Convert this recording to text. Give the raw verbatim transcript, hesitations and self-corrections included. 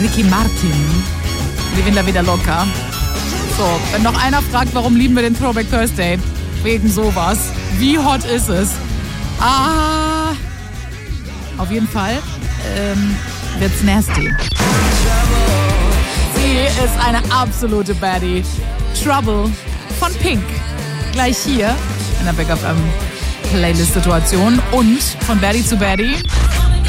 Ricky Martin. Livin la vida loca. So, wenn noch einer fragt, warum lieben wir den Throwback Thursday? Wegen sowas. Wie hot ist es? Ah, auf jeden Fall ähm, wird's nasty. Sie ist eine absolute Baddie. Trouble von Pink. Gleich hier in der Big F M Playlist-Situation. Und von Baddie zu Baddie